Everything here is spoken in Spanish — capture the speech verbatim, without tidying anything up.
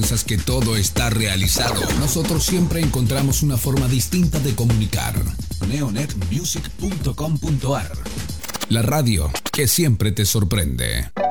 piensas que todo está realizado, nosotros siempre encontramos una forma distinta de comunicar. neonet music punto com punto ar, la radio que siempre te sorprende.